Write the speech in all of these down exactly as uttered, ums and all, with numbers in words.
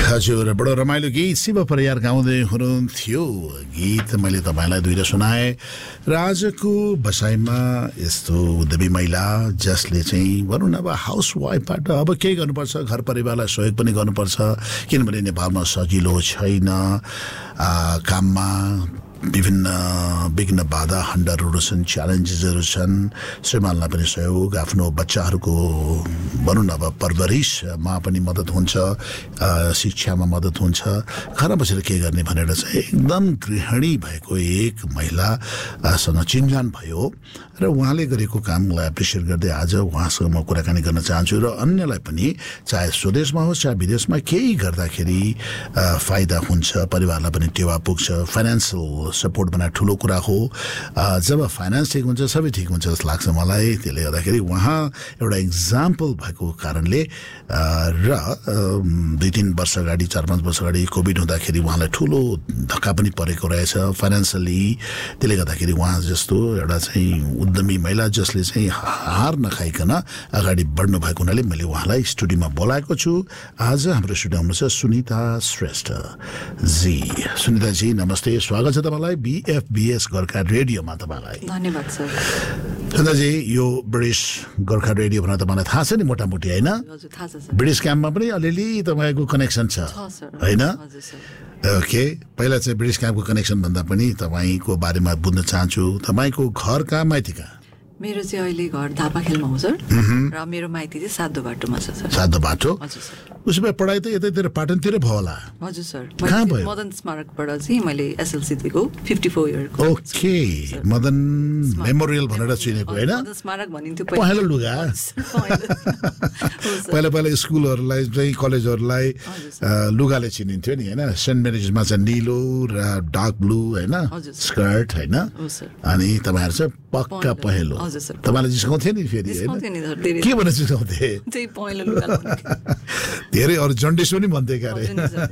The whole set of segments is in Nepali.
हजुर बडो रमाइलो गीत शिव परियार गाउँदै हुनुहुन्थ्यो। गीत मैले तपाईँलाई दुईटा सुनाएँ र आजको बसाइमा यस्तो उद्यमी महिला जसले चाहिँ भनौँ न अब हाउस वाइफबाट अब केही गर्नुपर्छ, घर परिवारलाई सहयोग पनि गर्नुपर्छ, किनभने नेपालमा सजिलो छैन। काममा विभिन्न विघ्न बाधा खण्डहरू छन्, च्यालेन्जेसहरू छन्। श्रीमानलाई पनि सहयोग, आफ्नो बच्चाहरूको भनौँ न अब परवरिशमा पनि मद्दत हुन्छ, शिक्षामा मद्दत हुन्छ। घरमा बसेर के गर्ने भनेर चाहिँ एकदम गृहिणी भएको एक महिलासँग चिनजान भयो र उहाँले गरेको कामलाई एप्रिसिएट गर्दै आज उहाँसँग म कुराकानी गर्न चाहन्छु र अन्यलाई पनि, चाहे स्वदेशमा होस् चाहे विदेशमा, केही गर्दाखेरि फाइदा हुन्छ, परिवारलाई पनि टेवा पुग्छ। फाइनेन्सियल सपोर्ट बनाए ठुलो कुरा हो। जब फाइनेन्स ठिक हुन्छ सबै ठिक हुन्छ जस्तो लाग्छ मलाई। त्यसले गर्दाखेरि उहाँ एउटा इक्जाम्पल भएको कारणले र दुई तिन वर्ष अगाडि, चार पाँच वर्ष अगाडि कोभिड हुँदाखेरि उहाँलाई ठुलो धक्का पनि परेको रहेछ फाइनेन्सियली। त्यसले गर्दाखेरि उहाँ जस्तो एउटा चाहिँ उद्यमी महिला जसले चाहिँ हार नखाइकन अगाडि बढ्नु भएको हुनाले मैले उहाँलाई स्टुडियोमा बोलाएको छु। आज हाम्रो स्टुडियोमा हुनुहुन्छ सुनिता श्रेष्ठ जी। सुनिताजी नमस्ते, स्वागत छ तपाईँलाई बिएफबिएस गोर्खा रेडियोमा। तपाईँलाई धन्यवाद सर। सुनिताजी, यो ब्रिटिस गोर्खा रेडियो भनेर तपाईँलाई थाहा छ नि मोटामोटी, होइन? ब्रिटिस क्याम्पमा पनि अलिअलि तपाईँको कनेक्सन छ, होइन? ओके, पहिला चाहिँ ब्रिटिस क्याम्पको कनेक्सन भन्दा पनि तपाईँको बारेमा बुझ्न चाहन्छु। तपाईँको घर कहाँ, माइती कहाँ? मेरो चाहिँ अहिले घर धापाखेलमा हो सर, र मेरो माइती चाहिँ सातो बाटोमा छ सर। सातो बाटो? हजुर सर। उसो भए पढाइ त यतैतिर पाटनतिर भयो होला? हजुर सर। कहाँ भयो? मदन स्मारकबाट चाहिँ मैले एसएलसी दिएको fifty four इयरको। Okay, Madan memorial भनेर चिनेको, होइन? मदन स्मारक भनिन्थ्यो पहेँलो लुगा। पहिला पहिला स्कुलहरूलाई चाहिँ कलेजहरूलाई लुगाले चिनिन्थ्यो नि, होइन? सेन्ट मेरिजमा चाहिँ निलो र डार्क ब्लू, होइन, स्कर्ट, होइन? अनि तपाईँहरू चाहिँ पक्का पहेँलो। तपाईँलाई जिस्काउँथे नि फेरि, होइन? के भनेर जिस्काउँथे? धेरै अरू जन्डिस पनि भन्थे क्यारे।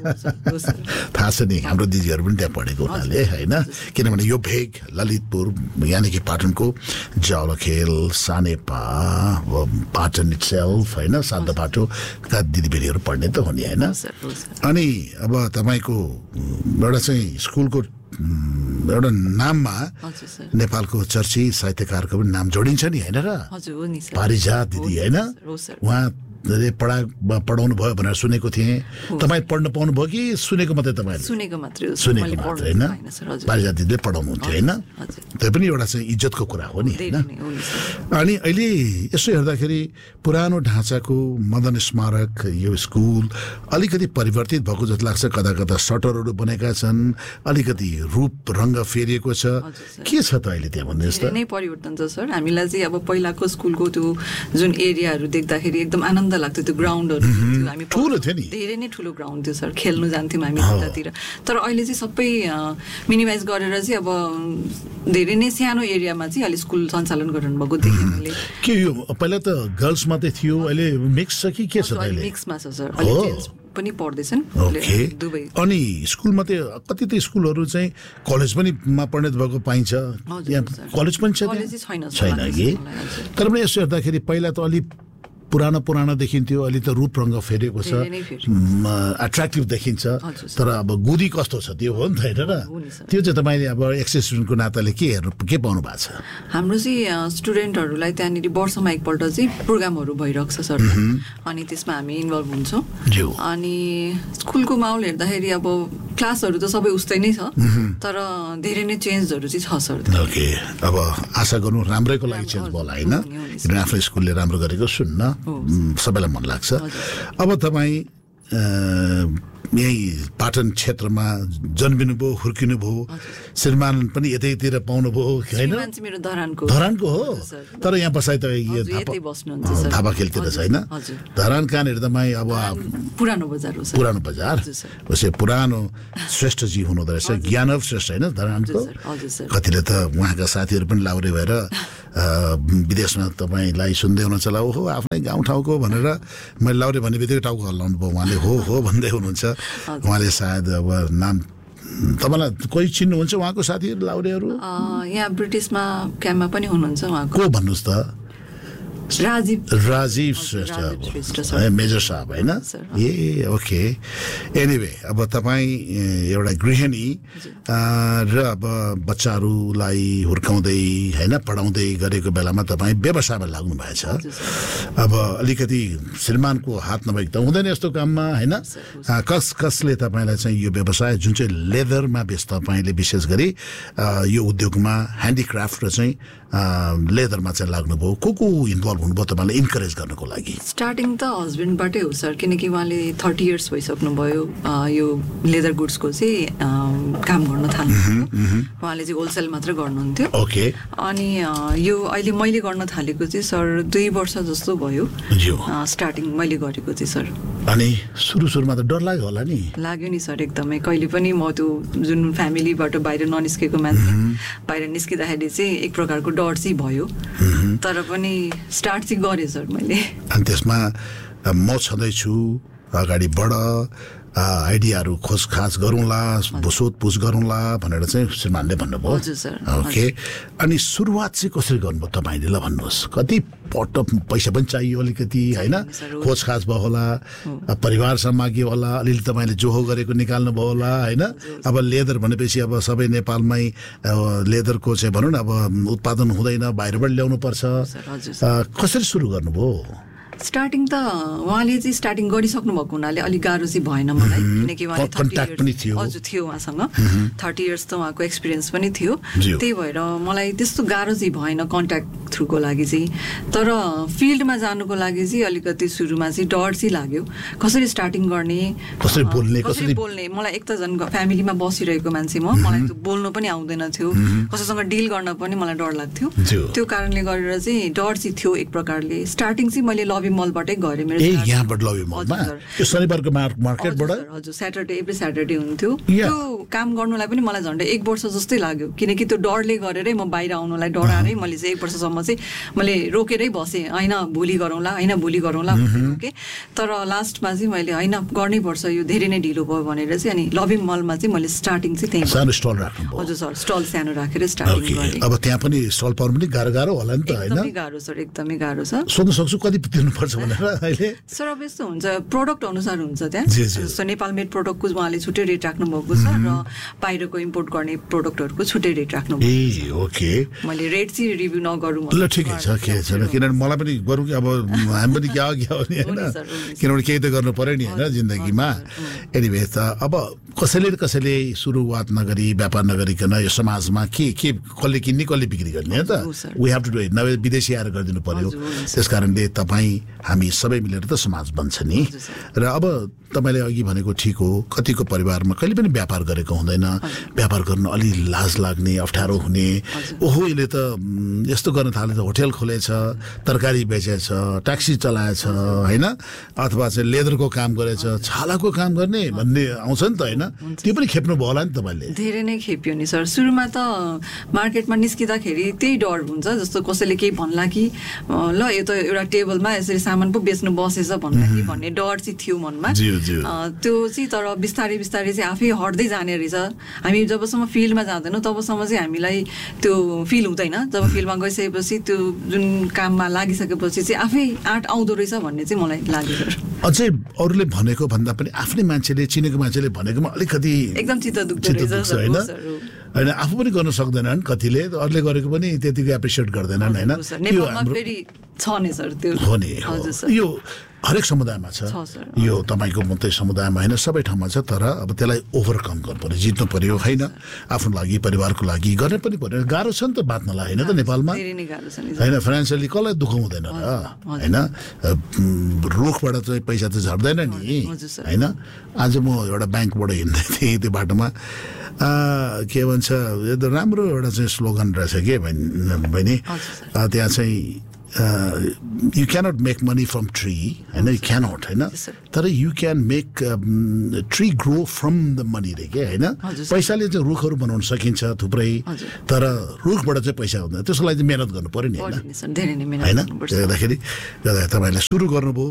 थाहा छ नि, हाम्रो दिदीहरू पनि त्यहाँ पढेको हुनाले, होइन? किनभने यो भेग ललितपुर यानि कि पाटनको जावलाखेल, सानेपा, पाटन इटसेल्फ, होइन, सातो बाटोका दिदीबहिनीहरू पढ्ने त हो नि, होइन? अनि अब तपाईँको एउटा चाहिँ स्कुलको एउटा नाममा नेपालको चर्चित साहित्यकारको पनि नाम जोडिन्छ नि, होइन र? पारिजात दिदी, होइन? उहाँ पढा पढाउनु भयो भनेर सुनेको थिएँ। तपाईँ पढ्न पाउनु भयो कि सुनेको मात्रै? तपाईँले सुनेको मात्रै, सुनेको मात्रै, होइन? पारिजात दिदीले पढाउनुहुन्थ्यो, होइन? त्यो पनि एउटा चाहिँ इज्जतको कुरा हो नि, होइन? अनि अहिले यसो हेर्दाखेरि पुरानो ढाँचाको मदन स्मारक यो स्कुल अलिकति परिवर्तित भएको जस्तो लाग्छ। कता कता सटरहरू बनेका छन्, अलिकति रूप रङ्ग फेरिएको छ। के छ त अहिले त्यहाँ भन्नुहोस् त? नै परिवर्तन छ सर। हामीलाई चाहिँ अब पहिलाको स्कुलको त्यो जुन एरियाहरू देख्दाखेरि एकदम आनन्द लाग्थ्यो। त्यो ग्राउन्डहरू हामी ठुलो थियो नि, धेरै नै ठुलो ग्राउन्ड थियो सर। खेल्नु जान्थ्यौँ हामी त्यतातिर। तर अहिले चाहिँ सबै मिनिमाइज गरेर चाहिँ अब धेरै नै सानो एरियामा चाहिँ अहिले स्कुल सञ्चालन गर्नुभएको देखेँ मैले। के यो पहिला त गर्ल्स मात्रै थियो, अहिले मिक्स छ कि के छ? अहिले मिक्समा छ सर, अहिले पनि पढ्दैछन् दुवै। अनि स्कुलमा त कति त स्कुलहरू चाहिँ कलेज पनि मा पढ्ने भएको पाइन्छ, कलेज पनि छ छैन कि? तर पनि यसो हेर्दाखेरि पहिला त अलिक पुरानो पुरानो देखिन्थ्यो, अहिले त रूप रङ्ग फेरेको छ, एट्र्याक्टिभ देखिन्छ। तर अब गुदी कस्तो छ त्यो हो नि त, होइन र? त्यो चाहिँ तपाईँले अब एक्स स्टुडेन्टको नाताले के हेर्नु के पाउनु भएको छ? हाम्रो चाहिँ स्टुडेन्टहरूलाई त्यहाँनिर वर्षमा एकपल्ट चाहिँ प्रोग्रामहरू भइरहेको छ सर, अनि त्यसमा हामी इन्भल्भ हुन्छौँ। अनि स्कुलको माहौल हेर्दाखेरि अब क्लासहरू त सबै उस्तै नै छ, तर धेरै नै चेन्जहरू चाहिँ छ सर। ओके, अब आशा गर्नु राम्रैको लागि चेन्ज भयो होला, होइन? किनभने आफ्नो स्कुलले राम्रो गरेको सुन्न सबैलाई मन लाग्छ। अब तपाईँ यही पाटन क्षेत्रमा जन्मिनुभयो, हुर्किनुभयो, श्रीमान पनि यतैतिर पाउनुभयो, होइन? धरानको हो, तर यहाँ बसाइ त धापाखेलतिर छैन। धरान कहाँनिर तपाईँ? अब पुरानो बजार हो, पुरानो बजार। उसै पुरानो श्रेष्ठजी हुनुहुँदो रहेछ, ज्ञानव श्रेष्ठ, होइन, धरानको? कतिले त उहाँका साथीहरू पनि लाउरे भएर विदेशमा तपाईँलाई सुन्दै हुनुहुन्छ होला, ओहो आफ्नै गाउँठाउँको भनेर। मैले लाउरे भन्ने बित्तिकै टाउको हल्लाउनु भयो उहाँले, हो हो भन्दै हुनुहुन्छ। उहाँले सायद अब नाम तपाईँलाई कोही चिन्नुहुन्छ उहाँको साथीहरू लाउरेहरू? यहाँ ब्रिटिसमा क्याम्पमा पनि हुनुहुन्छ उहाँको। को भन्नुहोस् त? राजीव राजीव श्रेष्ठ मेजर साहब होइन ए ओके एनिवे अब तपाईँ एउटा गृहिणी र अब बच्चाहरूलाई हुर्काउँदै होइन पढाउँदै गरेको बेलामा तपाईँ व्यवसायमा लाग्नु भएछ अब अलिकति श्रीमानको हात नभएको त हुँदैन यस्तो काममा होइन कस कसले तपाईँलाई चाहिँ यो व्यवसाय जुन चाहिँ लेदरमा बेस तपाईँले विशेष गरी यो उद्योगमा ह्यान्डिक्राफ्ट र चाहिँ लेदरमा चाहिँ लाग्नुभयो को को इन्भल्भ हुनुभयो तपाईँलाई इन्करेज गर्नको लागि स्टार्टिङ त हस्बेन्डबाटै हो सर किनकि उहाँले थर्टी इयर्स भइसक्नुभयो यो लेदर गुड्सको चाहिँ काम गर्न थाल्नु उहाँले चाहिँ होलसेल मात्र गर्नुहुन्थ्यो ओके अनि यो अहिले मैले गर्न थालेको चाहिँ सर दुई वर्ष जस्तो भयो स्टार्टिङ मैले गरेको चाहिँ सर अनि सुरु सुरुमा त डर लाग्यो होला नि लाग्यो नि सर एकदमै कहिले पनि म त्यो जुन फ्यामिलीबाट बाहिर ननिस्केको मान्छे बाहिर निस्किँदाखेरि चाहिँ एक प्रकारको डर चाहिँ भयो तर पनि स्टार्ट चाहिँ गरेँ सर मैले अनि त्यसमा म छँदैछु अगाडि बढ आइडियाहरू खोजखाज गरौँला सोधपुछ गरौँला भनेर चाहिँ श्रीमानले भन्नुभयो ओके अनि सुरुवात चाहिँ कसरी गर्नुभयो तपाईँले ल भन्नुहोस् कति पट पैसा पनि चाहियो अलिकति होइन खोजखाज भयो होला परिवारसँग माग्यो होला अलिअलि तपाईँले जोहो गरेको निकाल्नु भयो होला होइन अब लेदर भनेपछि अब सबै नेपालमै लेदरको चाहिँ भनौँ न अब उत्पादन हुँदैन बाहिरबाट ल्याउनु पर्छ कसरी सुरु गर्नुभयो स्टार्टिङ त उहाँले चाहिँ स्टार्टिङ गरिसक्नु भएको हुनाले अलिक गाह्रो चाहिँ भएन मलाई किनकि उहाँले थर्टी इयर्स हजुर थियो उहाँसँग थर्टी इयर्स त उहाँको एक्सपिरियन्स पनि थियो त्यही भएर मलाई त्यस्तो गाह्रो चाहिँ भएन कन्ट्याक्ट थ्रुको लागि चाहिँ तर फिल्डमा जानुको लागि चाहिँ अलिकति सुरुमा चाहिँ डर चाहिँ लाग्यो कसरी स्टार्टिङ गर्ने कसरी बोल्ने कसरी बोल्ने मलाई एक त झन् फ्यामिलीमा बसिरहेको मान्छे म मलाई त्यो बोल्नु पनि आउँदैन थियो कसैसँग डिल गर्न पनि मलाई डर लाग्थ्यो त्यो कारणले गरेर चाहिँ डर चाहिँ थियो एक प्रकारले स्टार्टिङ चाहिँ मैले लबी मलबाटै गरे मेरो ए यहाँबाट लबी मलमा यो शनिबारको मार्केटबाट हजुर स्याटरडे एभ्री स्याटरडे हुन्थ्यो त्यो काम गर्नुलाई पनि मलाई झन्डै एक वर्ष जस्तै लाग्यो किनकि त्यो डरले गरेरै म बाहिर आउनुलाई डराएरै मैले चाहिँ एक वर्षसम्म चाहिँ मैले रोकेरै बसेँ होइन भोलि गरौँला होइन भोलि गरौँला रोकेँ तर लास्टमा चाहिँ मैले होइन गर्नै पर्छ यो धेरै नै ढिलो भयो भनेर चाहिँ अनि लबी मलमा चाहिँ मैले स्टार्टिङ चाहिँ त्यही सानो स्टल राख्नु हजुर सर स्टल सानो राखेर स्टार्टिङ गरेँ अब त्यहाँ पनि स्टल पाउनु पनि गाह्रो गाह्रो होला नि त होइन एकदमै गाह्रो सर एकदमै गाह्रो छ सोध्न सक्छु कति तिर्नुपर्छ भनेर अहिले सर अब यस्तो हुन्छ प्रोडक्ट अनुसार हुन्छ त्यहाँ जस्तो नेपाल मेड प्रोडक्टको उहाँले छुट्टै रेट राख्नु भएको छ र बाहिरको इम्पोर्ट गर्ने प्रोडक्टहरूको छुट्टै रेट राख्नु ए ओके मैले रेट चाहिँ रिभ्यू नगरौँ ल ठिकै छ के छैन किनभने मलाई पनि गरौँ कि अब हामी पनि क्या क्या हो नि होइन किनभने केही त गर्नु पर्यो नि होइन जिन्दगीमा एनिवे त अब कसैले कसैले सुरुवात नगरी व्यापार नगरिकन यो समाजमा के के कसले किन्ने कसले बिक्री गर्ने हो त we have to do it नभए विदेशी आएर गरिदिनु पर्यो त्यस कारणले तपाईँ हामी सबै मिलेर त समाज बन्छ नि र अब तपाईँले अघि भनेको ठिक हो कतिको परिवारमा कहिले पनि व्यापार गरेको हुँदैन व्यापार गर्नु अलि लाज लाग्ने अप्ठ्यारो हुने ओहो यसले त यस्तो गर्न थाले त होटेल खोलेछ तरकारी बेचेछ ट्याक्सी चलाएछ होइन अथवा चाहिँ लेदरको काम गरेछ छालाको काम गर्ने भन्ने आउँछ नि त होइन त्यो पनि खेप्नु भयो होला नि तपाईँले धेरै नै खेप्यो नि सर सुरुमा त मार्केटमा निस्किँदाखेरि त्यही डर हुन्छ जस्तो कसैले केही भन्ला कि ल यो त एउटा टेबलमा यसरी सामान पो बेच्नु बसेछ भन्ला कि भन्ने डर चाहिँ थियो मनमा त्यो चाहिँ तर बिस्तारै बिस्तारै चाहिँ आफै हट्दै जाने रहेछ हामी जबसम्म फिल्डमा जाँदैनौँ तबसम्म चाहिँ हामीलाई त्यो फिल हुँदैन जब फिल्डमा गइसकेपछि त्यो जुन काममा लागिसकेपछि चाहिँ आफै आँट आउँदो रहेछ भन्ने चाहिँ मलाई लाग्यो अझै अरूले भनेको भन्दा पनि आफ्नै मान्छेले चिनेको मान्छेले भनेकोमा अलिकति एकदम चित्त दुख्दो रहेछ होइन होइन आफू पनि गर्न सक्दैनन् कतिले अरूले गरेको पनि त्यतिकै एप्रिसिएट गर्दैनन् होइन छ नि सर त्यो हो नि यो हरेक समुदायमा छ यो तपाईँको मात्रै समुदायमा होइन सबै ठाउँमा छ तर अब त्यसलाई ओभरकम गर्नु पर्यो जित्नु पर्यो होइन आफ्नो लागि परिवारको लागि गर्ने पनि पर्यो गाह्रो छ नि त बाँच्नलाई होइन त नेपालमा होइन फाइनेन्सियली कसलाई दुःख हुँदैन र होइन रुखबाट चाहिँ पैसा त झर्दैन नि होइन आज म एउटा ब्याङ्कबाट हिँड्दै थिएँ त्यो बाटोमा के भन्छ यो त राम्रो एउटा चाहिँ स्लोगन रहेछ के बहिनी त्यहाँ चाहिँ you cannot make money from tree होइन यु क्यानट होइन तर you can make tree grow from the money रे के होइन पैसाले चाहिँ रुखहरू बनाउन सकिन्छ थुप्रै तर रुखबाट चाहिँ पैसा हुँदैन त्यसको लागि चाहिँ मिहिनेत गर्नु पऱ्यो नि होइन होइन त्यसले गर्दाखेरि तपाईँहरूले सुरु गर्नुभयो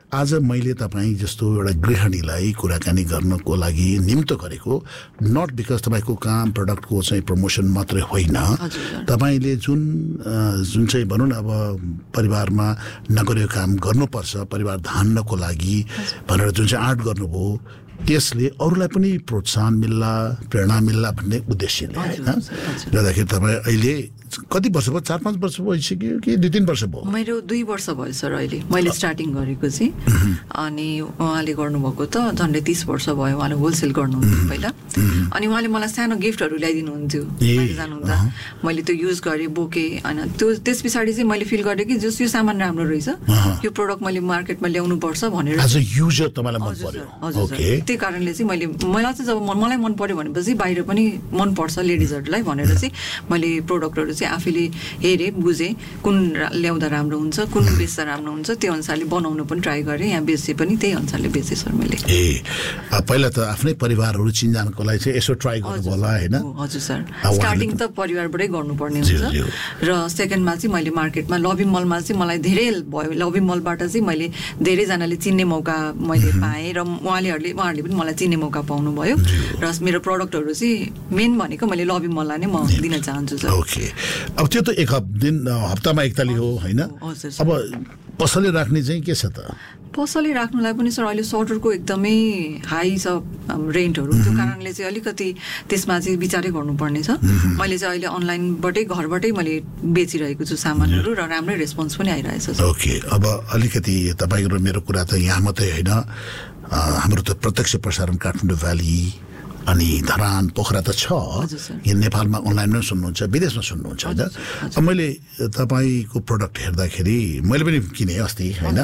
आज मैले तपाईँ जस्तो एउटा गृहिणीलाई कुराकानी गर्नको लागि निम्तो गरेको, नट बिकज तपाईँको काम प्रडक्टको चाहिँ प्रमोसन मात्रै होइन, तपाईँले जुन जुन चाहिँ भनौँ न अब परिवारमा नगरेको काम गर्नुपर्छ परिवार धान्नको लागि भनेर जुन चाहिँ आँट गर्नुभयो, त्यसले अरूलाई पनि प्रोत्साहन मिल्ला, प्रेरणा मिल्ला भन्ने उद्देश्यले होइन। गर्दाखेरि तपाईँ अहिले कति वर्ष भयो? चार पाँच वर्ष भइसक्यो कि दुई तिन वर्ष भयो? मेरो दुई वर्ष भयो सर अहिले मैले स्टार्टिङ गरेको चाहिँ। अनि उहाँले गर्नुभएको त झन्डै तिस वर्ष भयो, उहाँले होलसेल गर्नुहुन्थ्यो पहिला। अनि उहाँले मलाई सानो गिफ्टहरू ल्याइदिनुहुन्थ्यो बाहिर जानुहुँदा, मैले त्यो युज गरेँ, बोकेँ। होइन त्यो त्यस पछाडि चाहिँ मैले फिल गरेँ कि जस यो सामान राम्रो रहेछ, यो प्रडक्ट मैले मार्केटमा ल्याउनु पर्छ भनेर। युजर तपाईँलाई मन पर्यो? हजुर, त्यही कारणले चाहिँ मैले मलाई चाहिँ जब मलाई मन पर्यो भनेपछि बाहिर पनि मनपर्छ लेडिजहरूलाई भनेर चाहिँ मैले प्रोडक्टहरू चाहिँ आफैले हेरेँ, बुझेँ कुन ल्याउँदा राम्रो हुन्छ, कुन बेच्दा राम्रो हुन्छ, त्यो अनुसारले बनाउनु पनि ट्राई गरेँ। यहाँ बेचे पनि त्यही अनुसारले बेचेँ सर मैले। ए पहिला त आफ्नै परिवारहरू चिन्जानको लागि चाहिँ यसो ट्राई गर्नु होला होइन? हजुर सर, स्टार्टिङ त परिवारबाटै गर्नुपर्ने हुन्छ। र सेकेन्डमा चाहिँ मैले मार्केटमा लभिङ मलमा चाहिँ मलाई धेरै भयो, लभिङ मलबाट चाहिँ मैले धेरैजनाले चिन्ने मौका मैले पाएँ र उहाँलेहरूले उहाँहरूले पनि मलाई चिन्ने मौका पाउनुभयो। र मेरो प्रडक्टहरू चाहिँ मेन भनेको मैले लभिङ मललाई नै म दिन चाहन्छु सर। ओके, अब त्यो त एक दिन हप्तामा एकताली हो होइन? अब पसले राख्ने चाहिँ के छ त? पसले राख्नुलाई पनि सर अहिले सटरको एकदमै हाई छ रेन्टहरू, त्यो कारणले चाहिँ अलिकति त्यसमा चाहिँ विचारै गर्नुपर्ने छ। मैले चाहिँ अहिले अनलाइनबाटै घरबाटै मैले बेचिरहेको छु सामानहरू र राम्रै रेस्पोन्स पनि आइरहेछ। ओके, अब अलिकति तपाईँको र मेरो कुरा त यहाँ मात्रै होइन, हाम्रो त प्रत्यक्ष प्रसारण काठमाडौँ भ्याली अनि धरान पोखरा त छ, यहाँ नेपालमा अनलाइनमा सुन्नुहुन्छ, विदेशमा सुन्नुहुन्छ होइन? अब मैले तपाईँको प्रडक्ट हेर्दाखेरि मैले पनि किनेँ अस्ति होइन,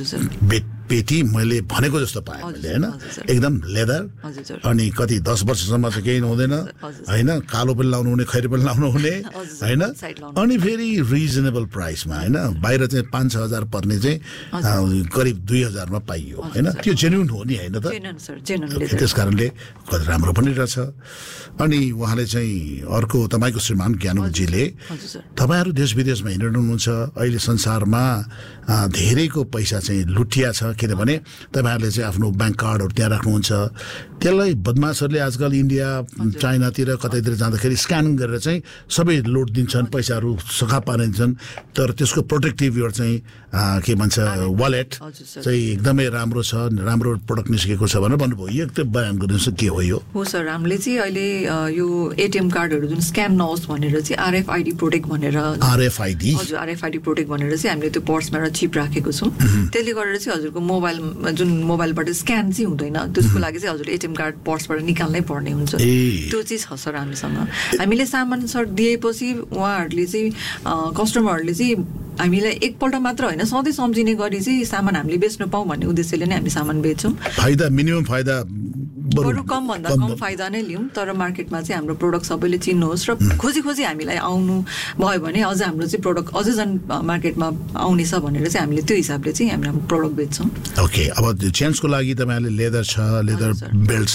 पेटी मैले भनेको जस्तो पाएँ मैले होइन, एकदम लेदर अनि कति दस वर्षसम्म चाहिँ केही हुँदैन होइन, कालो पनि लाउनु हुने, खैरी पनि लाउनु हुने होइन, अनि फेरि रिजनेबल प्राइसमा होइन। बाहिर चाहिँ पाँच छ हजार पर्ने चाहिँ करिब दुई हजारमा पाइयो होइन, त्यो जेन्युन हो नि होइन त? त्यस कारणले कति राम्रो पनि रहेछ। अनि उहाँले चाहिँ अर्को तपाईँको श्रीमान ज्ञानुजीले तपाईँहरू देश विदेशमा हिँड्नुहुन्छ, अहिले संसारमा धेरैको पैसा चाहिँ लुटिया छ, किनभने तपाईँहरूले चाहिँ आफ्नो ब्याङ्क कार्डहरू त्यहाँ राख्नुहुन्छ, त्यसलाई बदमासहरूले आजकल इन्डिया चाइनातिर कतैतिर जाँदाखेरि स्क्यान गरेर चाहिँ सबै लुट दिन्छन्, पैसाहरू सखा पारिन्छन्। तर त्यसको प्रोटेक्टिभ यो चाहिँ के भन्छ वालेट चाहिँ एकदमै राम्रो छ, राम्रो प्रडक्ट निस्केको छ भनेर भन्नुभयो, यो एकदम बयान गरिदिनुहोस् के हो यो? हो सर, हामीले चाहिँ अहिले यो एटिएम कार्डहरू जुन स्क्याम नहोस् भनेर चाहिँ आरएफआइडी प्रोटेक्ट भनेर आरएफआइडी हजुर आरएफआइडी प्रोटेक्ट भनेर चाहिँ हामीले त्यो पर्समा एउटा चिप राखेको छौँ। त्यसले गरेर चाहिँ हजुरको मोबाइल जुन मोबाइलबाट स्क्यान चाहिँ हुँदैन, त्यसको लागि चाहिँ हजुर एटिएम कार्ड पर्सबाट निकाल्नै पर्ने हुन्छ। त्यो चाहिँ छ सर हामीसँग। हामीले सामान सर दिएपछि उहाँहरूले चाहिँ कस्टमरहरूले चाहिँ हामीलाई एकपल्ट मात्र होइन सधैँ सम्झिने गरी चाहिँ सामान हामीले बेच्नु पाऊँ भन्ने उद्देश्यले नै हामी सामान बेच्छौँ। फाइदा मिनिमम फाइदा बरु कम भन्दा कम फाइदा नै लिउँ, तर मार्केटमा चाहिँ हाम्रो प्रोडक्ट सबैले चिन्नुहोस् र खोजी खोजी हामीलाई आउनु भयो भने अझ हाम्रो चाहिँ प्रोडक्ट अझै झन् मार्केटमा आउनेछ भनेर चाहिँ हामीले त्यो हिसाबले चाहिँ हामी हाम्रो प्रोडक्ट बेच्छौँ। ओके, अब जेन्ट्सको लागि तपाईँहरूले लेदर छ, लेदर बेल्ट छ,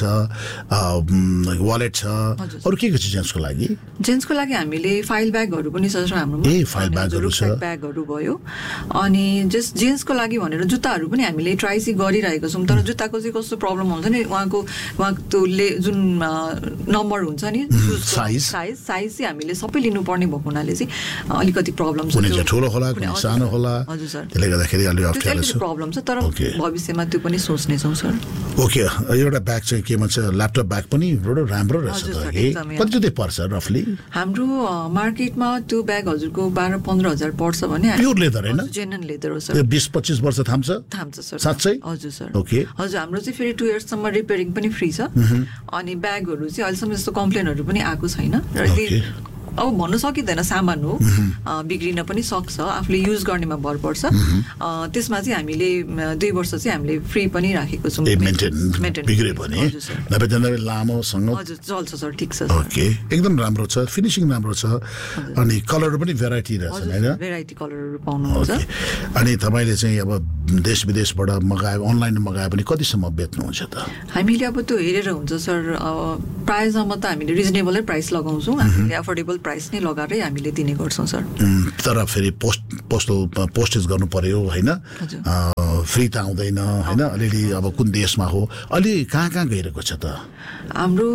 वालेट छ, अरू के के छ जेन्ट्सको लागि? जेन्ट्सको लागि हामीले फाइल ब्यागहरू पनि छ हाम्रोमा, ए फाइल ब्यागहरू छ, ब्यागहरू भयो। अनि जस्ट जेन्ट्सको लागि भनेर जुत्ताहरू पनि हामीले ट्राई चाहिँ गरिरहेको छौँ, तर जुत्ताको चाहिँ कस्तो प्रब्लम हुन्छ नि, उहाँको उहाँको त्यो जुन नम्बर हुन्छ नि साइज साइज साइज चाहिँ हामीले सबै लिनुपर्ने भएको हुनाले चाहिँ अलिकति प्रब्लम छ। कुनै ठुलो होला कुनै सानो होला, हजुर सर, त्यसले गर्दाखेरि अलि अप्ठ्यारो छ, प्रब्लम छ, तर भविष्यमा त्यो पनि सोच्ने छौँ सर। ओके, एउटा ब्याग चाहिँ के भन्छ ल्यापटप ब्याग पनि राम्रो रहेछ त, कति चाहिँ पर्छ रफली? हाम्रो मार्केटमा त्यो ब्याग हजुरको बाह्र पन्ध्र हजार पर्छ भने प्योर लेदर होइन, जेन्युन लेदर हो सर। बिस पच्चिस वर्ष थाम्छ थाम्छ सर, साँच्चै? हजुर सर। ओके, हजुर हाम्रो चाहिँ फेरि टु इयर्ससम्म रिपेयरिङ पनि फ्री छ। अनि ब्यागहरू चाहिँ अहिलेसम्म यस्तो कम्प्लेनहरू पनि आएको छैन र अब भन्नु सकिँदैन, सामान हो बिग्रिन पनि सक्छ, आफूले युज गर्नेमा भर पर्छ। त्यसमा चाहिँ हामीले दुई वर्ष चाहिँ हामीले फ्री पनि राखेको छौँ। बिग्रियो भने लामोसँग हजुर चल्छ सर, ठिक छ। ओके, एकदम राम्रो छ, फिनिसिङ राम्रो छ, अनि कलरहरू पनि भेराइटी रहेछ होइन, भेराइटी कलरहरू पाउनुहुन्छ। अनि तपाईँले चाहिँ अब देश विदेशबाट मगायो, अनलाइन मगायो भने कतिसम्म बेच्नुहुन्छ त? हामीले अब त्यो हेरेर हुन्छ सर, प्राइसमा त हामीले रिजनेबलै प्राइस लगाउँछौँ, हामीले अफोर्डेबल प्राइस नै लगाएरै हामीले दिने गर्छौँ सर। तर फेरि पोस्ट पोस्टल पोस्टेज गर्नु पर्यो होइन, फ्री त आउँदैन होइन अलिअलि अब कुन देशमा हो अलि कहाँ कहाँ गइरहेको छ त हाम्रो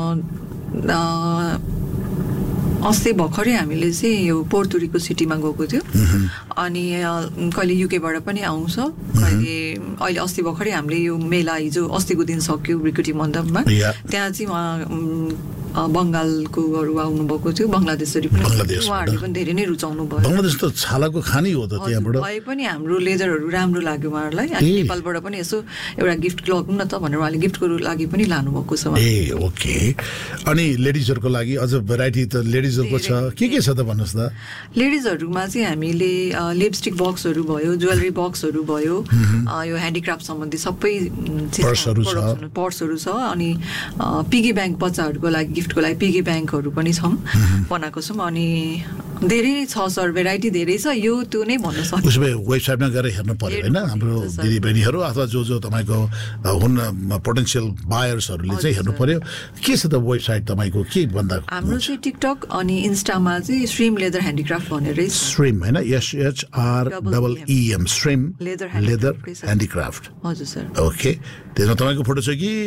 अस्ति भर्खरै हामीले चाहिँ यो पोर्तुरीको सिटीमा गएको थियो अनि कहिले युकेबाट पनि आउँछ कहिले अहिले अस्ति भर्खरै हामीले यो मेला हिजो अस्तिको दिन सक्यो ब्रिकुटी मण्डपमा त्यहाँ चाहिँ उहाँ बङ्गालकोहरू आउनुभएको थियो बङ्गलादेशरी पनि उहाँहरूले पनि धेरै नै रुचाउनु भयो बङ्गलादेश त छालाको खानी हो त त्यहाँबाट भए पनि हाम्रो लेदरहरू राम्रो लाग्यो उहाँहरूलाई अनि नेपालबाट पनि यसो एउटा गिफ्ट लगौँ न त भनेर उहाँले गिफ्टको लागि पनि लानुभएको छ ए ओके अनि लेडिजहरूको लागि अझ भेराइटी त लेडिजहरूको छ के के छ त भन्नुहोस् त लेडिजहरूमा चाहिँ हामीले लिपस्टिक बक्सहरू भयो ज्वेलरी बक्सहरू भयो यो ह्यान्डिक्राफ्ट सम्बन्धी सबै पर्सहरू छ पर्सहरू छ अनि पिगी ब्याङ्क बच्चाहरूको लागि गिफ्टको लागि पिगी ब्याङ्कहरू पनि छौँ बनाएको छौँ अनि धेरै छ सर भेराइटी धेरै छ यो त्यो नै भन्न सक्छु उसो भए वेबसाइटमा गएर हेर्नु पर्यो होइन हाम्रो दिदीबहिनीहरू अथवा जो जो तपाईँको हुन् पोटेन्सियल बायर्सहरूले चाहिँ हेर्नु पर्यो के छ त वेबसाइट तपाईँको के भन्दा हाम्रो चाहिँ टिकटक अनि इन्स्टामा चाहिँ स्ट्रिम लेदर ह्यान्डिक्राफ्ट भनेर स्ट्रिम होइन एसएचआर double इएम stream leather leather handicraft हजुर सर ओके त्यसमा तपाईँको फोटो छ कि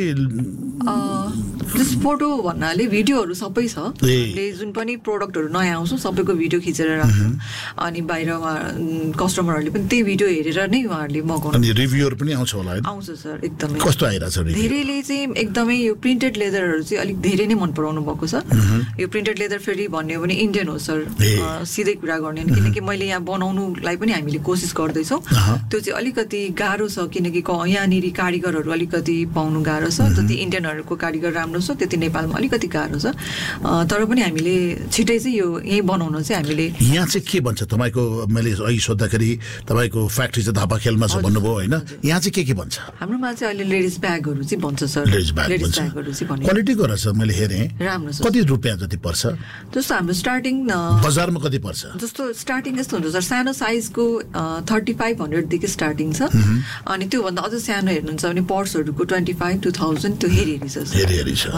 फोटो भन्नाले भिडियोहरू सबै छ जुन पनि प्रोडक्टहरू नयाँ आउँछ सबैको भिडियो खिचेर राख्छौँ अनि बाहिर कस्टमरहरूले पनि त्यही भिडियो हेरेर नै उहाँहरूले मगाउनु अनि रिभ्यूहरू पनि आउँछ होला आउँछ सर एकदमै कस्तो आइरहेछ धेरैले चाहिँ एकदमै यो प्रिन्टेड लेदरहरू चाहिँ अलिक धेरै नै मन पराउनु भएको छ यो प्रिन्टेड लेदर फेरि भन्यो भने इन्डियन हो सर सिधै कुरा गर्ने किनकि मैले यहाँ बनाउनुलाई पनि हामीले कोसिस गर्दैछौँ त्यो चाहिँ अलिकति गाह्रो छ किनकि यहाँनिर कारिगरहरू अलिकति पाउनु गाह्रो छ जति इन्डियनहरूको कारिगर राम्रो छ त्यति नेपालमा अलिकति गाह्रो छ तर पनि हामीले छिटै चाहिँ यो यहीँ बनाउन चाहिँ हामीले यहाँ चाहिँ के भन्छ तपाईँको मैले अघि सोद्धाखेरि तपाईँको फ्याक्ट्री चाहिँ धापाखेलमा छ भन्नुभयो होइन यहाँ चाहिँ के के भन्छ हाम्रोमा चाहिँ अहिले लेडिज ब्यागहरू चाहिँ भन्छ सर लेडिज ब्यागहरू चाहिँ क्वालिटीको रहेछ मैले हेरेँ राम्रो छ कति रुपियाँ जति पर्छ जस्तो हाम्रो स्टार्टिङ बजारमा कति पर्छ जस्तो स्टार्टिङ यस्तो हुन्छ सर सानो साइजको थर्टी फाइभ हन्ड्रेडदेखि स्टार्टिङ छ अनि त्योभन्दा अझ सानो हेर्नुहुन्छ भने पर्सहरूको ट्वेन्टी फाइभ टू थाउजन्ड त्यो हेरी हेरी छ हेरी हेरी छ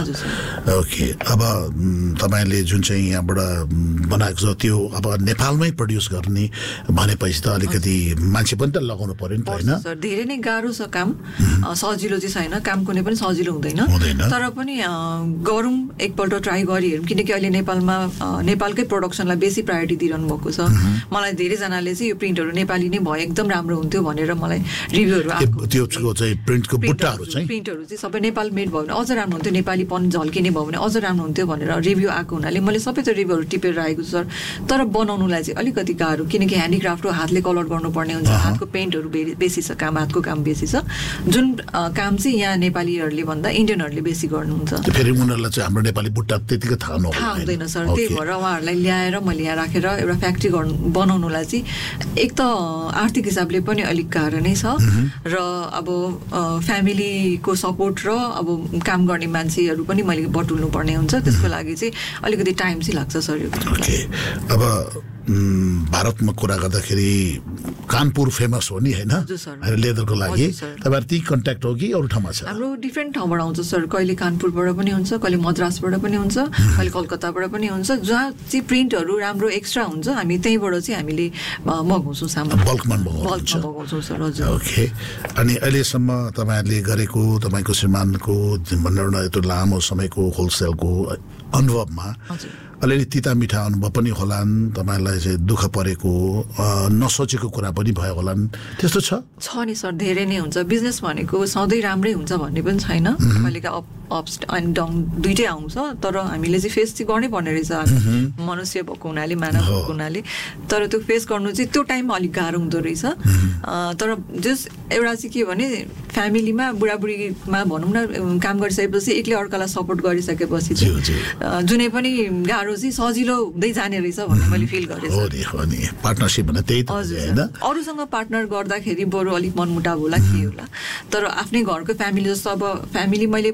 ओके अब तपाईँले जुन चाहिँ यहाँबाट बनाएको छ त्यो अब नेपालमै प्रड्युस गर्ने भनेपछि त अलिकति मान्छे पनि त लगाउनु पर्यो नि त होइन सर धेरै नै गाह्रो छ काम सजिलो चाहिँ छैन काम कुनै पनि सजिलो हुँदैन तर पनि गरौँ एकपल्ट ट्राई गरिहेरौँ किनकि अहिले नेपालमा नेपालकै प्रोडक्सनलाई बेसी प्रायोरिटी दिइरहनु भएको छ मलाई धेरैजनाले चाहिँ यो प्रिन्टहरू नेपाली नै भयो एकदम राम्रो हुन्थ्यो भनेर मलाई रिभ्यूहरू आएको त्यो चाहिँ प्रिन्टको बुट्टाहरू चाहिँ प्रिन्टहरू चाहिँ सबै नेपाल मेड भयो भने अझ राम्रो हुन्थ्यो नेपालीपन झल्किने भयो भने अझ राम्रो हुन्थ्यो भनेर रिभ्यू आएको हुनाले मैले सबै त्यो रिभ्यूहरू टिपेर राखेको छु सर तर बनाउनुलाई चाहिँ अलिकति गाह्रो किनकि ह्यान्डिक्राफ्ट हो हातले कलर गर्नुपर्ने हुन्छ हातको पेन्टहरू बेसी छ काम हातको काम बेसी छ जुन काम चाहिँ यहाँ नेपालीहरूले भन्दा इन्डियनहरूले बेसी गर्नुहुन्छ फेरि उनीहरूलाई चाहिँ हाम्रो नेपाली बुट्टा त्यतिकै थाहा हुँदैन सर त्यही भएर उहाँहरूलाई ल्याएर मैले यहाँ राखेर एउटा फ्याक्ट्री गर्नु बनाउनुलाई चाहिँ एक त आर्थिक हिसाबले पनि अलिक गाह्रो नै छ र अब फ्यामिलीको सपोर्ट र अब काम गर्ने मान्छेहरू पनि मैले बटुल्नु पर्ने हुन्छ त्यसको लागि चाहिँ अलिकति टाइम चाहिँ लाग्छ सर यो अब भारतमा कुरा गर्दाखेरि कानपुर फेमस हो नि होइन लेदरको लागि तपाईँहरू ती कन्ट्याक्ट हो कि अरू ठाउँमा छ हाम्रो डिफ्रेन्ट ठाउँबाट आउँछ सर कहिले कानपुरबाट पनि हुन्छ कहिले मद्रासबाट पनि हुन्छ कहिले कलकत्ताबाट पनि हुन्छ जहाँ चाहिँ प्रिन्टहरू राम्रो एक्स्ट्रा हुन्छ हामी त्यहीँबाट चाहिँ हामीले मगाउँछौँ सामान बल्कमा मगाउँछौँ सर हजुर ओके अनि अहिलेसम्म तपाईँहरूले गरेको तपाईँको श्रीमानको भनौँ न यत्रो लामो समयको होलसेलको अनुभवमा अलिअलि तिता मिठा अनुभव पनि होलान् तपाईँलाई चाहिँ दुःख परेको नसोचेको कुरा पनि भयो होलान् त्यस्तो छ छ नि सर धेरै नै हुन्छ बिजनेस भनेको सधैँ राम्रै हुन्छ भन्ने पनि छैन कहिलेका अप अप्स एन्ड डाउन दुइटै आउँछ तर हामीले चाहिँ फेस चाहिँ गर्नै पर्ने रहेछ मनुष्य भएको हुनाले मानव भएको हुनाले तर त्यो फेस गर्नु चाहिँ त्यो टाइममा अलिक गाह्रो हुँदो रहेछ तर जस एउटा चाहिँ के भने फ्यामिलीमा बुढाबुढीमा भनौँ न काम गरिसकेपछि एकले अर्कालाई सपोर्ट गरिसकेपछि चाहिँ जुनै पनि गाह्रो चाहिँ सजिलो हुँदै जाने रहेछ भन्ने मैले फिल गरेँ पार्टनरसिप भने त्यही त हैन अरूसँग पार्टनर गर्दाखेरि बरु अलिक मनमुटाव होला के होला तर आफ्नै घरको फ्यामिली जस्तो अब फ्यामिली मैले भनेर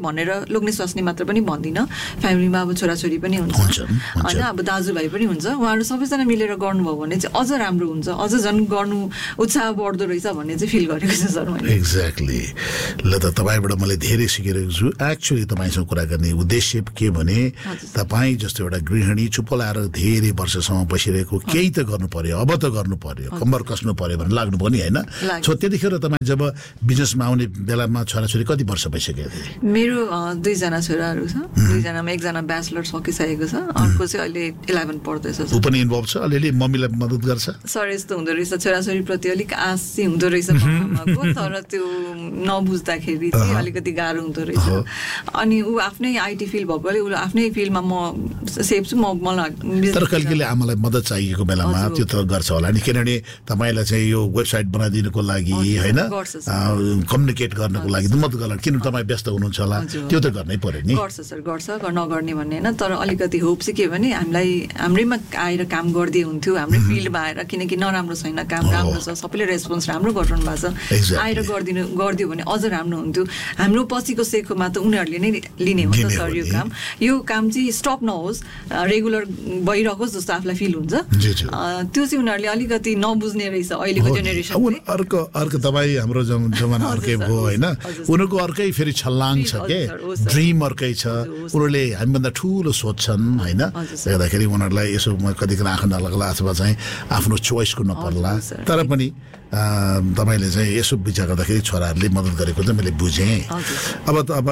लोग्ने स्वास्नी मात्र पनि भन्दिनँ, फ्यामिलीमा अब छोराछोरी पनि हुन्छ होइन, अब दाजुभाइ पनि हुन्छ, उहाँहरू सबैजना मिलेर गर्नुभयो भने चाहिँ अझ राम्रो हुन्छ, अझ झन् गर्नु उत्साह बढ्दो रहेछ भन्ने चाहिँ फिल गरेको छु सर मैले। एक्ज्याक्टली। ल त तपाईँबाट मैले धेरै सिकिरहेको छु। एक्चुअली तपाईँसँग कुरा गर्ने उद्देश्य के भने तपाईँ जस्तो एउटा गृहिणी चुप लाएर धेरै वर्षसम्म बसिरहेको केही त गर्नु पर्यो, अब त गर्नु पर्यो, कम्बर कस्नु पर्यो भनेर लाग्नु पनि होइन। सो त्यतिखेर तपाईँ जब बिजनेसमा आउने बेलामा छोराछोरी कति वर्ष भइसकेको थियो? मेरो दुईजना छोराहरू छ, दुईजनामा एकजना ब्याचलर सकिसकेको छ, अर्को चाहिँ अहिले इलेभेन पढ्दैछ। ऊ पनि इन्भल्भ छ अलिअलि, मम्मीलाई मद्दत गर्छ? सर यस्तो हुँदो रहेछ, छोराछोरीप्रति अलिक आश चाहिँ हुँदो रहेछ आमाको, तर त्यो नबुझ्दाखेरि चाहिँ अलिकति गाह्रो हुँदो रहेछ। अनि ऊ आफ्नै आइटी फिल्ड भएकोले ऊ आफ्नै फिल्डमा म सेफ छु, म मलाई तर कहिले कहिले आमालाई मद्दत चाहिएको बेलामा त्यो त गर्छ होला नि, किनभने तपाईँलाई चाहिँ यो वेबसाइट बनाइदिनुको लागि होइन, कम्युनिकेट गर्नको लागि मद्दत गर्ला, किन तपाईँ व्यस्त हुनुहुन्छ होला, त्यो त गर्नै पर्यो नि। गर्छ सर, गर्छ, नगर्ने भन्ने होइन, तर अलिकति होप चाहिँ के भने हामीलाई हाम्रैमा आएर काम गरिदिए हुन्थ्यो, हाम्रै फिल्डमा आएर, किनकि नराम्रो छैन, काम राम्रो छ, सबैले रेस्पोन्स राम्रो गरिरहनु भएको छ, आएर गरिदिनु गरिदियो भने अझ राम्रो हुन्थ्यो। हाम्रो पछिको सेखोमा त उनीहरूले नै लिने हो त सर यो काम, यो काम चाहिँ स्टप नहोस्, रेगुलर भइरहोस् जस्तो आफूलाई फिल हुन्छ। त्यो चाहिँ उनीहरूले अलिकति नबुझ्ने रहेछ अहिलेको जेनेरेसन। अर्को अर्को तपाईँ हाम्रो जमाना अर्कै भयो होइन, उनीहरूको अर्कै फेरि छल्लाङ छ के, ड्रिम अर्कै छ, उनीहरूले हामीभन्दा ठुलो सोच्छन् होइन, हेर्दाखेरि उनीहरूलाई यसो कतिखेर आँखा नलाग्ला अथवा चाहिँ आफ्नो चोइसको नपर्ला, तर पनि तपाईँले चाहिँ यसो विचार गर्दाखेरि छोराहरूले मद्दत गरेको चाहिँ मैले बुझेँ। अब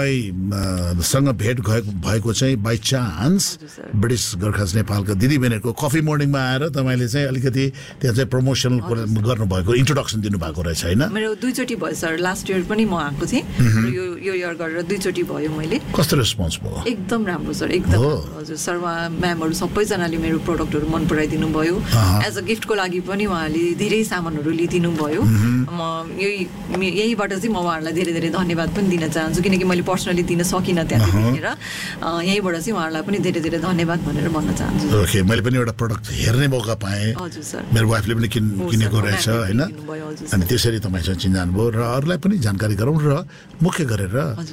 तपाईँसँग भेट भएको चाहिँ बाई चान्स ब्रिटिस गोर्खाज नेपालको दिदीबहिनीहरूको कफी मर्निङमा आएर तपाईँले चाहिँ अलिकति त्यहाँ चाहिँ प्रमोसन गर्नुभएको, इन्ट्रोडक्सन दिनुभएको रहेछ होइन? मेरो दुईचोटि भयो सर, लास्ट इयर पनि म आएको थिएँ, यो यो इयर गरेर दुईचोटि भयो मैले। कस्तो रेस्पोन्स भयो? एकदम राम्रो सर, एकदम हजुर सर, उहाँ म्यामहरू सबैजनाले मेरो प्रडक्टहरू मन पराइदिनु भयो, एज अ गिफ्टको लागि पनि उहाँले धेरै सामानहरू लिइदिनु भयो। म यही यहीबाट चाहिँ म उहाँहरूलाई धेरै धेरै धन्यवाद पनि दिन चाहन्छु, किनकि मैले पर्सनली दिन सकिनँ त्यहाँ देखेर, यहीँबाट चाहिँ उहाँहरूलाई पनि धेरै धेरै धन्यवाद भनेर भन्न चाहन्छु। ओके, मैले पनि एउटा प्रडक्ट हेर्ने मौका पाएँ, हजुर सर, मेरो वाइफले पनि किन किनेको रहेछ होइन, अनि त्यसरी तपाईँसँग चिन्जान भयो र अरूलाई पनि जानकारी गराउँ, र मुख्य गरेर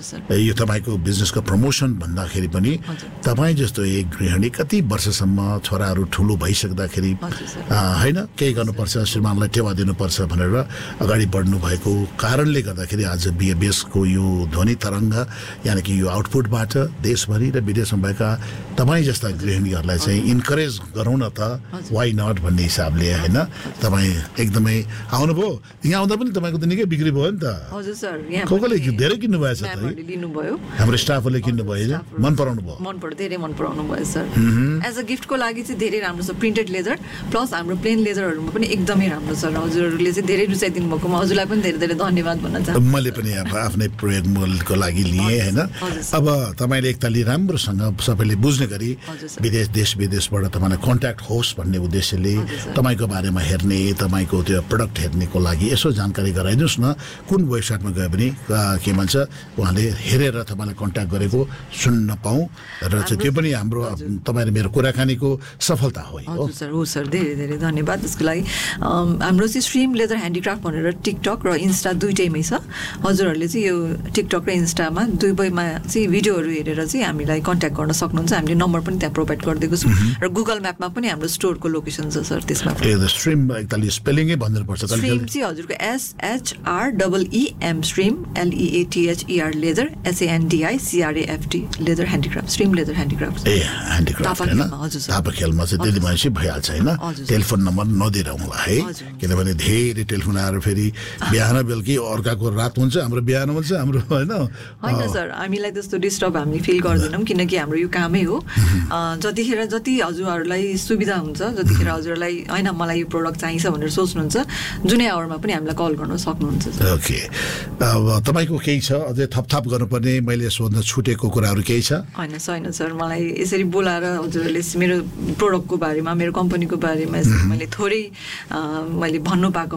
यो तपाईँको बिजनेसको प्रमोसन भन्दाखेरि पनि तपाईँ जस्तो एक गृहिणी कति वर्षसम्म छोराहरू ठुलो भइसक्दाखेरि होइन केही गर्नुपर्छ, श्रीमानलाई टेवा दिनुपर्छ भनेर अगाडि बढ्नु भएको कारणले गर्दाखेरि आज बिएबीएसको यो ध्वनि तरङ्ग यानि कि यो आउटपुटबाट देशभरि र विदेशमा भएका तपाईँ जस्ता गृहिणीहरूलाई चाहिँ इन्करेज गरौँ न त, वाइ नट भन्ने हिसाबले होइन, तपाईँ एकदमै आउनुभयो। यहाँ आउँदा पनि तपाईँको त निकै बिक्री भयो नि त? हजुर सर, को कोले धेरै किन्नु भएछ त? लिनुभयो, हाम्रो स्टाफहरूले किन्नु भयो, मन पराउनु भयो? मन पर्यो, धेरै मन पराउनु भयो सर। एज अ गिफ्टको लागि चाहिँ धेरै राम्रो छ, प्रिन्टेड लेदर प्लस हाम्रो प्लेन लेदरहरूमा पनि एकदमै राम्रो छ, हजुरहरूले चाहिँ धेरै रुचाइदिनु भएको, म हजुरलाई पनि धेरै धेरै धन्यवाद भन्न चाहन्छु। मैले पनि अब आफ्नै प्रयोगको लागि लिएँ होइन। अब तपाईँले एकतालि राम्रोसँग सबैले बुझ्ने गरी विदेश देश विदेशबाट तपाईँलाई कन्ट्याक्ट होस् भन्ने उद्देश्यले तपाईँको बारेमा हेर्ने, तपाईँको त्यो प्रडक्ट हेर्नेको लागि यसो जानकारी गराइदिनुहोस् न, कुन वेबसाइटमा गयो भने के भन्छ उहाँले हेरेर तपाईँलाई कन्ट्याक्ट गरेको सुन्न पाऊँ, र चाहिँ त्यो पनि हाम्रो तपाईँले मेरो कुराकानीको सफलता हो। हजुर सर, हो सर, धेरै धेरै धन्यवाद त्यसको लागि। हाम्रो चाहिँ स्ट्रिम लेदर ह्यान्डिक्राफ्ट भनेर टिकटक र इन्स्टा दुइटैमै छ, हजुरहरूले चाहिँ यो टिकटक र इन्स्टामा दुवैमा चाहिँ भिडियोहरू हेरेर चाहिँ हामीलाई कन्ट्याक्ट गर्न सक्नुहुन्छ, हामीले नम्बर पनि त्यहाँ प्रोभाइड गरिदिएको छौँ, र गुगल म्यापमा पनि हाम्रो स्टोरको लोकेसन छ सर त्यसमा। स्ट्रिम एकतालि स्पेलिङै भनिदिनुपर्छ। स्ट्रिम चाहिँ हजुरको एसएचआर double इएम stream, एलइएटिएचइआर leather, एसएएनडिआई सिआरएएफटी leather handicraft, stream leather handicraft. ए ह्यान्डिक्राफ्ट होइन, तापा खेलमा चाहिँ त्यति मान्छे भइहाल्छ होइन, टेलिफोन नम्बर नदिरहँला है, किनभने धेरै टेलिफोन आएर फेरि बिहान बेलुकी अर्काको रात हुन्छ, हाम्रो बिहान हुन्छ हाम्रो होइन। होइन सर, हामीलाई त्यस्तो डिस्टर्ब हामी फिल गर्दैनौँ, किनकि हाम्रो यो कामै हो, जतिखेर जति हजुरहरूलाई सुविधा हुन्छ, जतिखेर हजुरलाई होइन मलाई यो प्रडक्ट चाहिन्छ भनेर सोच्नुहुन्छ, जुनै आवरमा पनि हामीलाई कल गर्न सक्नुहुन्छ। ओके, अब तपाईँको केही छ अझै थपथाप गर्नुपर्ने, मैले सोध्न छुटेको कुराहरू केही छ? होइन छैन सर, मलाई यसरी बोलाएर हजुरहरूले मेरो प्रडक्टको बारेमा, मेरो कम्पनीको बारेमा मैले थोरै मैले भन्नु पाएकोमा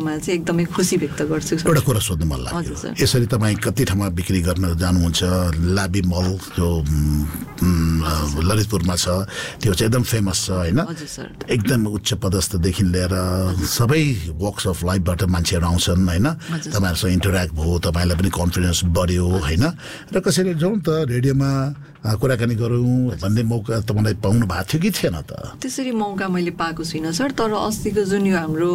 पाएकोमा चाहिँ एकदमै खुसी व्यक्त गर्छु सर। एउटा कुरा सोध्नु मन लाग्यो, यसरी तपाईँ कति ठाउँमा बिक्री गर्न जानुहुन्छ, लाबी मल जो ललितपुरमा छ त्यो चाहिँ एकदम फेमस छ होइन, एकदम उच्च पदस्थदेखि लिएर सबै वक्स अफ लाइफबाट मान्छेहरू आउँछन् होइन, तपाईँहरूसँग इन्टरेक्ट भयो, तपाईँलाई पनि कन्फिडेन्स बढ्यो होइन, र कसैले जाउँ त रेडियोमा कुराकानी गरौँ भन्ने मौका तपाईँलाई पाउनु भएको थियो कि थिएन त? त्यसरी मौका मैले पाएको छुइनँ सर, तर अस्तिको जुन यो हाम्रो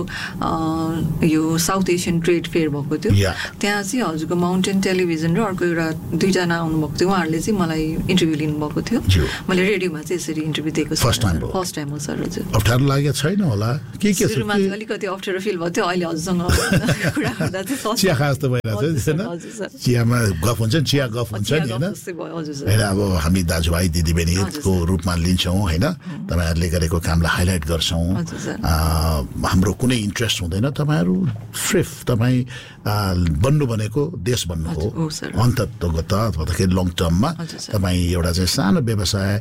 यो साउथ एसियन ट्रेड फेयर भएको थियो त्यहाँ चाहिँ हजुरको माउन्टेन टेलिभिजन र अर्को एउटा दुईजना आउनुभएको थियो, उहाँहरूले चाहिँ मलाई इन्टरभ्यू लिनुभएको थियो, मैले रेडियोमा चाहिँ यसरी इन्टरभ्यू दिएको छु। फर्स्ट टाइम हो? फर्स्ट टाइम हो सर। हजुर अप्ठ्यारो लागेको छैन होला? के के सुरुमा चाहिँ अलिकति अप्ठ्यारो फिल भयो थियो, अहिले हजुरसँग कुरा गर्दा चाहिँ चिया खास त भइरहेको छ हैन, चियामा गफ हुन्छ नि, चिया गफ हुन्छ नि हैन, हैन अब हामी दाजुभाइ दिदीबहिनीको रूपमा लिन्छौँ होइन, तपाईँहरूले गरेको कामलाई हाइलाइट गर्छौँ, हाम्रो कुनै इन्ट्रेस्ट हुँदैन, तपाईँहरू सिर्फ तपाईँ बन्नु भनेको देश बन्नु हो अन्ततगत अथवा लङ टर्ममा, तपाईँ एउटा चाहिँ सानो व्यवसाय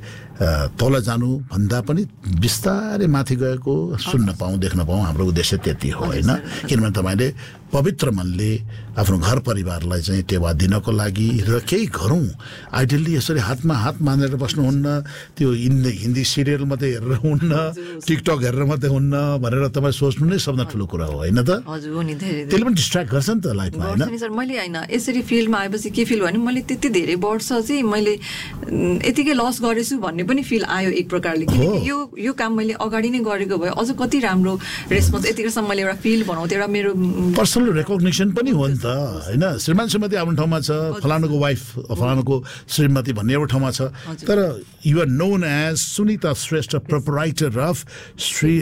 तल जानु भन्दा पनि बिस्तारै माथि गएको सुन्न पाऊँ देख्न पाऊँ, हाम्रो उद्देश्य त्यति हो होइन, किनभने तपाईँले पवित्र मनले आफ्नो घर परिवारलाई चाहिँ टेवा दिनको लागि र केही गरौँ, आइडियल्ली यसरी हातमा हात मानेर बस्नुहुन्न, त्यो हिन्दी हिन्दी सिरियल मात्रै हेरेर हुन्न, टिकटक हेरेर मात्रै हुन्न भनेर तपाईँ सोच्नु नै सबभन्दा ठुलो कुरा हो होइन त? त्यसले पनि डिस्ट्र्याक्ट गर्छ नि त लाइफमा होइन? सर मैले होइन यसरी फिल्डमा आएपछि के फिल भने मैले त्यति धेरै वर्ष चाहिँ मैले यतिकै लस गरेछु भन्ने पनि फिल आयो एक प्रकारले, किनकि यो यो काम मैले अगाडि नै गरेको भए अझ कति राम्रो रेस्पोन्स यतिकैसम्म मैले एउटा फिल बनाउँथेँ, एउटा मेरो पर्सनल रेकग्निसन पनि हो नि त होइन, श्रीमान श्रीमती आफ्नो ठाउँमा छ, फलानुको वाइफ फलानुको श्रीमती भन्ने एउटा ठाउँमा छ, तर you are known as Sunita Shrestha proprietor of Shri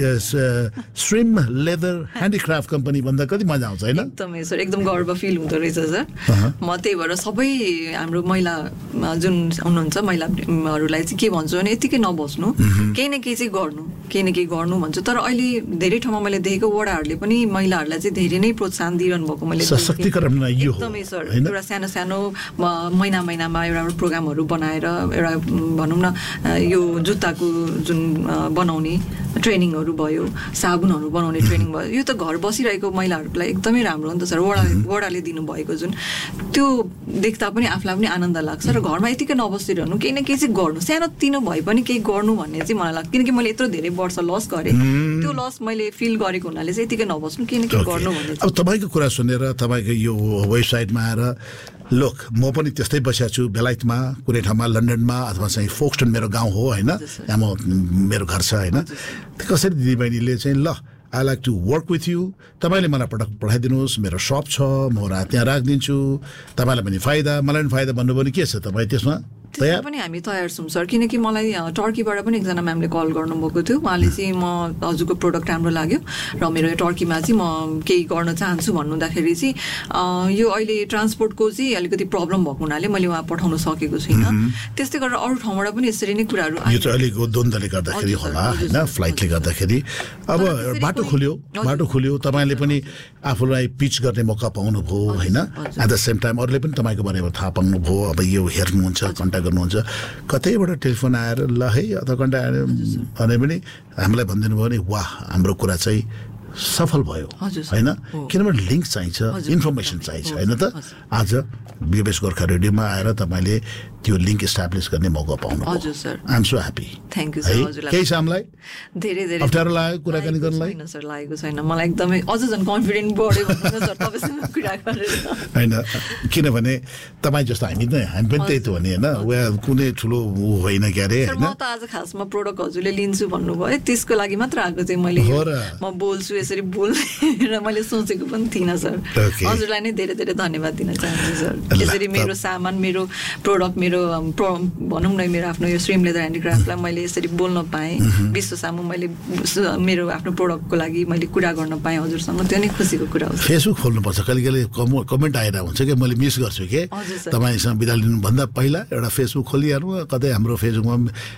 shrimp leather handicraft company भन्दा कति मजा आउँछ होइन? एकदमै सर, एकदम गर्व फिल हुँदो रहेछ सर। म त्यही भएर सबै हाम्रो महिला जुन हुनुहुन्छ महिलाहरूलाई चाहिँ के भन्छु भने यतिकै नबस्नु, केही न केही चाहिँ गर्नु, केही न केही गर्नु भन्छु, तर अहिले धेरै ठाउँमा मैले देखेको वडाहरूले पनि महिलाहरूलाई चाहिँ धेरै नै प्रोत्साहन दिइरहनु भएको मैले सशक्तिकरण यो एकदमै सर, एउटा सानो सानो महिना महिनामा एउटा प्रोग्रामहरू बनाएर एउटा भनौँ न यो जुत्ताको जुन बनाउने ट्रेनिङहरू भयो, साबुनहरू बनाउने ट्रेनिङ भयो, यो त घर बसिरहेको महिलाहरूलाई एकदमै राम्रो हो नि त सर, वडा वडाले दिनुभएको जुन त्यो देख्दा पनि आफूलाई पनि आनन्द लाग्छ र घरमा यतिकै नबसिरहनु, केही न केही चाहिँ गर्नु, सानो तिनो भए पनि केही गर्नु भन्ने चाहिँ मलाई लाग्छ, किनकि मैले यत्रो धेरै वर्ष लस गरेँ, त्यो लस मैले फिल गरेको हुनाले चाहिँ यतिकै नबस्नु, केही न केही गर्नु भन्ने। अब तपाईँको कुरा सुनेर तपाईँको यो वेबसाइटमा आएर लोक म पनि त्यस्तै बसेको छु बेलायतमा कुनै ठाउँमा लन्डनमा अथवा चाहिँ फोक्सटन मेरो गाउँ हो होइन, यहाँ म मेरो घर छ होइन, कसरी दिदीबहिनीले चाहिँ ल I like to work with you, तपाईँले मलाई प्रडक्ट पठाइदिनुहोस्, मेरो सप छ म त्यहाँ राखिदिन्छु, तपाईँलाई पनि फाइदा मलाई पनि फाइदा भन्नुभयो भने के छ तपाईँ त्यसमा त्यसमा पनि हामी तयार छौँ सर, किनकि मलाई टर्कीबाट पनि एकजना म्यामले कल गर्नुभएको थियो, उहाँले चाहिँ म हजुरको प्रोडक्ट राम्रो लाग्यो र मेरो टर्कीमा चाहिँ म केही गर्न चाहन्छु भन्नुहुँदाखेरि चाहिँ यो अहिले ट्रान्सपोर्टको चाहिँ अलिकति प्रब्लम भएको हुनाले मैले उहाँ पठाउन सकेको छुइनँ, त्यस्तै गरेर अरू ठाउँबाट पनि यसरी नै कुराहरू यो चाहिँ अलिक द्वन्द्वले गर्दाखेरि होला होइन, फ्लाइटले गर्दाखेरि अब बाटो खुल्यो बाटो खुल्यो तपाईँले पनि आफूलाई पिच गर्ने मौका पाउनुभयो होइन, एट द सेम टाइम अरूले पनि तपाईँको बारेमा थाहा पाउनुभयो, अब यो हेर्नुहुन्छ कन्ट्याक्ट गर्नुहुन्छ, कतैबाट टेलिफोन आएर ल है अथवा कन्ट्याक्ट आएर भने पनि हामीलाई भनिदिनु भयो भने वाह हाम्रो कुरा चाहिँ सफल भयो होइन, किनभने लिङ्क चाहिन्छ, इन्फर्मेसन चाहिन्छ होइन त। आज बिबिएस गोर्खा रेडियोमा आएर तपाईँले त्यो लिङ्क इस्टाब्लिस गर्ने मौका पाउनु, I am so happy. Thank you sir. केही छ हामीलाई धेरै धेरै अप्ठ्यारो लाग्यो कुराकानी गर्नलाई? छैन सर, लागेको छैन, मलाई एकदमै अझ झन् कन्फिडेन्ट बढ्यो भन्नु सर तपाईँसँग कुरा गरेर होइन, किनभने तपाईँ जस्तो हामी त हामी पनि त्यही त हो नि होइन, वा कुनै ठुलो होइन क्या अरे होइन। म त आज खासमा प्रोडक्ट हजुरले लिन्छु भन्नुभयो त्यसको लागि मात्र आएको चाहिँ मैले, म बोल्छु यसरी बोल्ने र मैले सोचेको पनि थिइनँ सर। हजुरलाई नै धेरै धेरै धन्यवाद दिन चाहन्छु सर, यसरी मेरो सामान मेरो प्रोडक्ट मेरो भनौँ न मेरो आफ्नो यो श्रिम लेदर ह्यान्डिक्राफ्टलाई मैले यसरी बोल्न पाएँ, विश्व सामु मैले मेरो आफ्नो प्रोडक्टको लागि मैले कुरा गर्न पाएँ हजुरसँग, त्यो नै खुसीको कुरा हो। फेसबुक खोल्नुपर्छ, कहिले कहिले कमेन्ट आएर हुन्छ कि मैले मिस गर्छु कि तपाईँसँग बिदा लिनुभन्दा पहिला एउटा फेसबुक खोलिहाल्नु, कतै हाम्रो फेसबुकमा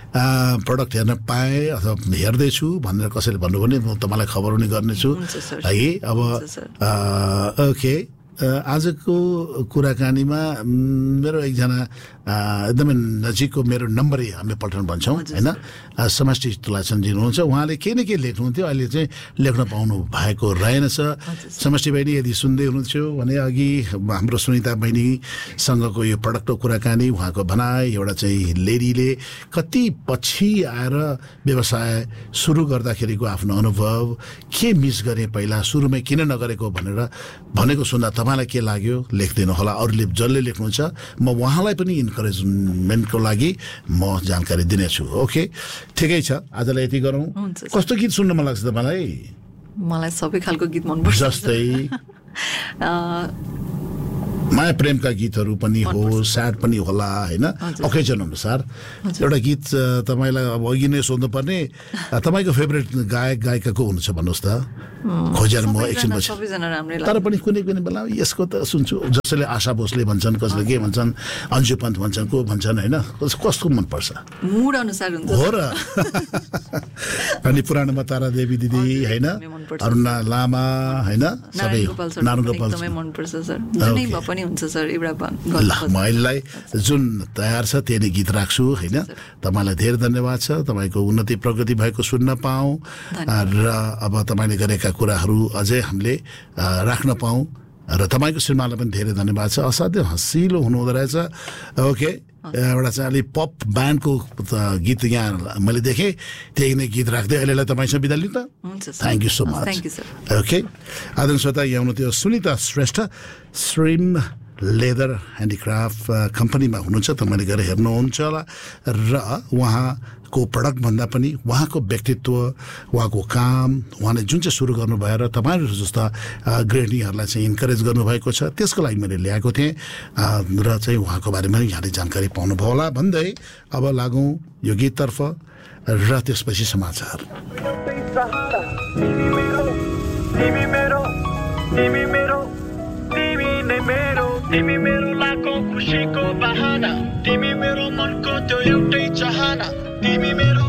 प्रडक्ट हेर्न पाएँ अथवा हेर्दैछु भनेर कसैले भन्नुभयो भने म तपाईँलाई खबर पनि गर्नेछु है। अब ओके आजको कुराकानीमा मेरो एकजना एकदमै नजिकको मेरो नम्बरै हामी पल्टन भन्छौँ होइन समष्टि तुलाचन्दजी हुनुहुन्छ उहाँले केही न केही लेख्नुहुन्थ्यो अहिले चाहिँ लेख्न पाउनु भएको रहेनछ समष्टि बहिनी यदि सुन्दै हुनुहुन्थ्यो भने अघि हाम्रो सुनिता बहिनीसँगको यो प्रडक्टको कुराकानी उहाँको भनाइ एउटा चाहिँ लेडीले कति पछि आएर व्यवसाय सुरु गर्दाखेरिको आफ्नो अनुभव के मिस गरेँ पहिला सुरुमै किन नगरेको भनेर भनेको सुन्दा तपाईँलाई के लाग्यो लेखिदिनु होला अरूले जसले लेख्नुहुन्छ म उहाँलाई पनि इन्करेजमेन्टको लागि म जानकारी दिनेछु ओके ठिकै छ आजलाई यति गरौँ कस्तो गीत सुन्न मन लाग्छ तपाईँलाई मलाई सबै खालको गीत मनपर्छ जस्तै माया प्रेमका गीतहरू पनि हो स्याड पनि होला होइन ओकेजन अनुसार एउटा गीत तपाईँलाई अब अघि नै सोध्नुपर्ने तपाईँको फेभरेट गायक गायिका को हुनुहुन्छ भन्नुहोस् त खोजेर म एकछिन पछि तर पनि कुनै कुनै बेला यसको त सुन्छु जसले आशा भोसले भन्छन् कसले के भन्छन् अन्जु पन्त भन्छन् को भन्छन् होइन कस्तो मनपर्छ मुड अनुसार हुन्छ हो र अनि पुरानोमा तारा देवी दिदी होइन अरुणा लामा होइन सबै नारायण गोपाल एकदमै मनपर्छ सर जुनै भए पनि हुन्छ सर एउटा ल म अहिलेलाई जुन तयार छ त्यही नै गीत राख्छु होइन तपाईँलाई धेरै धन्यवाद छ तपाईँको उन्नति प्रगति भएको सुन्न पाऊँ र अब तपाईँले गरेका कुराहरू अझै हामीले राख्न पाऊँ र तपाईँको श्रीमानलाई पनि धेरै धन्यवाद छ असाध्यै हँसिलो हुनुहुँदो रहेछ ओके एउटा चाहिँ अलिक पप ब्यान्डको गीत यहाँ मैले देखेँ त्यही नै गीत राख्दै अहिलेलाई तपाईँसँग बिदा लिउँ त thank you so much okay आदरण श्रोता यहाँ हुनुहुन्थ्यो सुनिता श्रेष्ठ श्रीम लेदर ह्यान्डिक्राफ्ट कम्पनीमा हुनुहुन्छ तपाईँले गएर हेर्नुहुन्छ होला र उहाँको प्रडक्टभन्दा पनि उहाँको व्यक्तित्व उहाँको काम उहाँले जुन चाहिँ सुरु गर्नुभयो र तपाईँहरू जस्ता गृहिणीहरूलाई चाहिँ इन्करेज गर्नुभएको छ त्यसको लागि मैले ल्याएको थिएँ र चाहिँ उहाँको बारेमा यहाँले जानकारी पाउनुभयो होला भन्दै अब लागौँ यो गीततर्फ र त्यसपछि समाचार तिमी मेरो लाखौं खुसीको बहाना तिमी मेरो मनको त्यो एउटै चाहना तिमी मेरो